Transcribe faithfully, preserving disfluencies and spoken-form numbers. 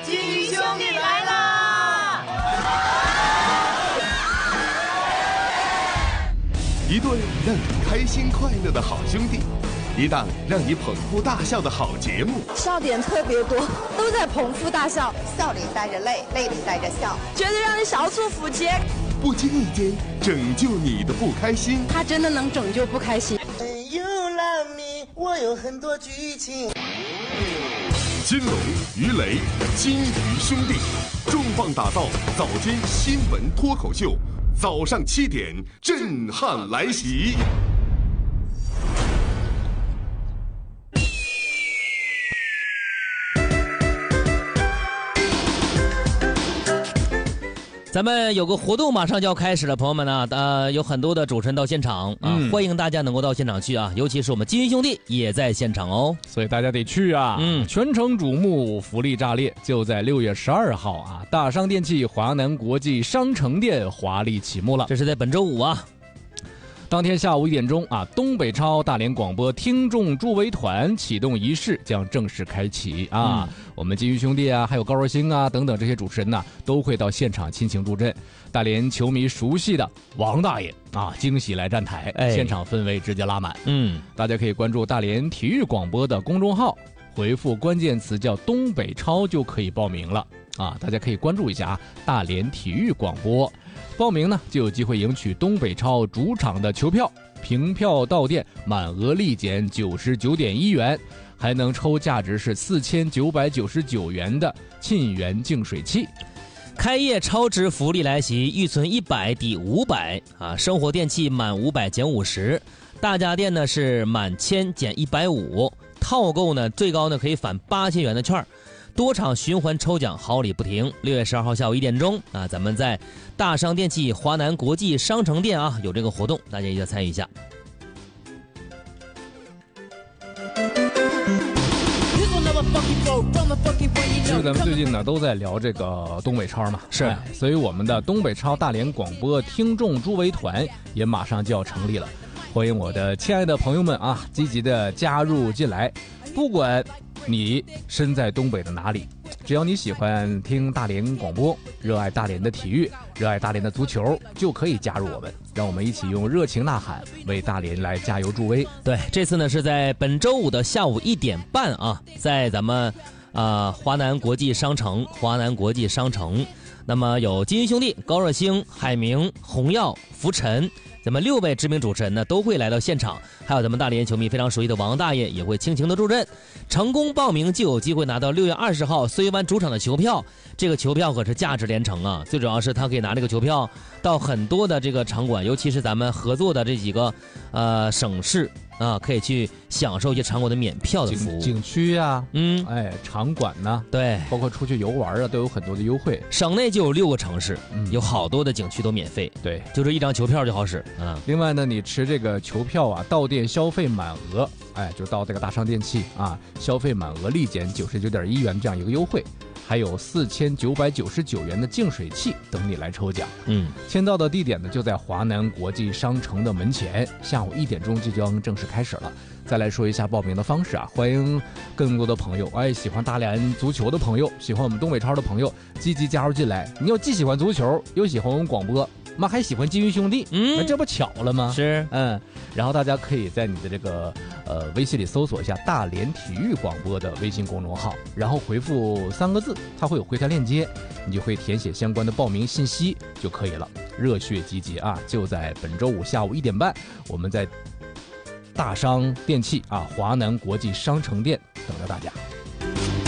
金鱼兄弟来啦！ 一对让你开心快乐的好兄弟，一档让你捧腹大笑的好节目。 笑点特别多，都在捧腹大笑， 笑里带着泪，泪里带着笑， 绝对让你小腹腹肌。 不经意间拯救你的不开心， 他真的能拯救不开心。 You love me， 我有很多剧情。 金龙、鱼雷、金鱼兄弟，重磅打造早间新闻脱口秀，早上七点震撼来袭。 咱们有个活动马上就要开始了，朋友们呢，呃，有很多的主持人到现场啊、嗯，欢迎大家能够到现场去啊，尤其是我们金鱼兄弟也在现场哦， 所以大家得去啊，嗯，全城瞩目，福利炸裂，就在六月十二号啊，大商电器华南国际商城店华丽启幕了， 这是在本周五啊。 当天下午一点钟啊，东北超大连广播听众助威团启动仪式将正式开启啊！嗯、我们金鱼兄弟啊，还有高若星啊等等这些主持人呢、啊，都会到现场亲情助阵。大连球迷熟悉的王大爷啊，惊喜来站台，哎、现场氛围直接拉满。嗯，大家可以关注大连体育广播的公众号，回复关键词叫东北超就可以报名了啊！大家可以关注一下啊，大连体育广播。报名呢，就有机会赢取东北超主场的球票，凭票到店满额立减九十九点一元，还能抽价值是四千九百九十九元的沁园净水器。 开业超值福利来袭，预存一百抵五百啊！生活电器满五百减五十，大家电呢是满千减一百五，套购呢最高呢可以返八千元的券。多场循环抽奖，好礼不停。六月十二号下午一点钟啊，咱们在大商电器华南国际商城店啊有这个活动，大家一定要参与一下。 其实咱们最近呢都在聊这个东北超嘛， 是、 哎，所以我们的东北超大连广播听众助威团也马上就要成立了，欢迎我的亲爱的朋友们啊，积极的加入进来，不管你身在东北的哪里，只要你喜欢听大连广播，热爱大连的体育，热爱大连的足球，就可以加入我们，让我们一起用热情呐喊为大连来加油助威。 对，这次呢是在本周五的下午一点半啊，在咱们呃华南国际商城，华南国际商城，那么有金鱼兄弟、高若星、海明、洪耀、浮尘。咱们六位知名主持人呢都会来到现场，还有咱们大连球迷非常熟悉的王大爷也会倾情的助阵。成功报名就有机会拿到六月二十号绥湾主场的球票，这个球票可是价值连城啊！最主要是他可以拿这个球票到很多的这个场馆，尤其是咱们合作的这几个呃省市啊，可以去享受一些场馆的免票的服务， 景区啊， 嗯， 哎，场馆呢， 对， 包括出去游玩啊，都有很多的优惠。 省内就有六个城市，嗯、有好多的景区都免费， 对， 就这一张球票就好使。嗯， 另外呢，你持这个球票啊，到店消费满额，哎，就到这个大商电器啊，消费满额立减九十九点一元这样一个优惠，还有四千九百九十九元的净水器等你来抽奖。嗯，签到的地点呢就在华南国际商城的门前，下午一点钟即将正式开始了。再来说一下报名的方式啊，欢迎更多的朋友，哎，喜欢大连足球的朋友，喜欢我们东北超的朋友，积极加入进来。你要既喜欢足球，又喜欢我们广播，妈还喜欢金鱼兄弟，嗯，那这不巧了吗？ 是， 嗯，然后大家可以在你的这个呃微信里搜索一下大连体育广播的微信公众号，然后回复三个字，它会有会台链接，你就会填写相关的报名信息就可以了。热血集结啊，就在本周五下午一点半，我们在大商电器啊华南国际商城店等着大家。